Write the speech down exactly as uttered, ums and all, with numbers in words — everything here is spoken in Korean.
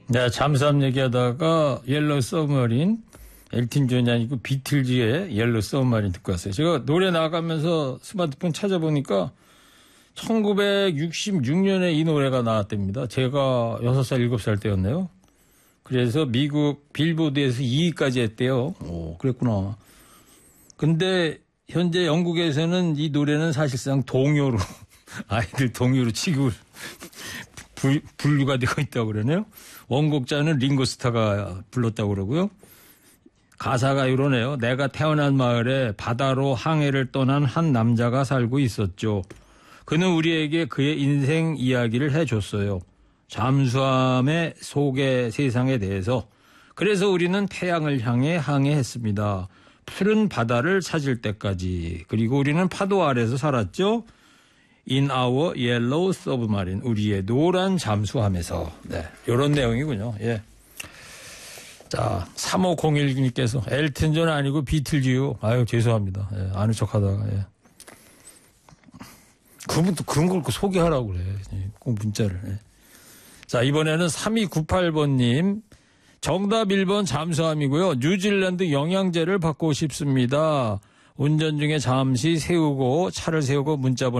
네, 잠수함 얘기하다가 옐로우 서브머린, 엘튼 존이 아니고 비틀즈의 옐로우 서브머린 듣고 왔어요. 제가 노래 나가면서 스마트폰 찾아보니까 천구백육십육 년에 이 노래가 나왔답니다. 제가 여섯 살, 일곱 살 때였네요. 그래서 미국 빌보드에서 이 위까지 했대요. 오, 그랬구나. 근데 현재 영국에서는 이 노래는 사실상 동요로, 아이들 동요로 치고 분, 분류가 되고 있다고 그러네요. 원곡자는 링고스타가 불렀다고 그러고요. 가사가 이러네요. 내가 태어난 마을에 바다로 항해를 떠난 한 남자가 살고 있었죠. 그는 우리에게 그의 인생 이야기를 해줬어요. 잠수함의 속의 세상에 대해서. 그래서 우리는 태양을 향해 항해했습니다. 푸른 바다를 찾을 때까지. 그리고 우리는 파도 아래서 살았죠. In our yellow submarine. 우리의 노란 잠수함에서. 네, 이런 내용이군요. 예. 자, 삼오공일 님께서 엘튼 존 아니고 비틀즈요. 아유, 죄송합니다. 예, 아는 척 하다가. 예. 그분도 그런 걸 소개하라고 그래. 꼭 문자를. 예. 자, 이번에는 삼이구팔 번님. 정답 일 번 잠수함이고요. 뉴질랜드 영양제를 받고 싶습니다. 운전 중에 잠시 세우고 차를 세우고 문자 보내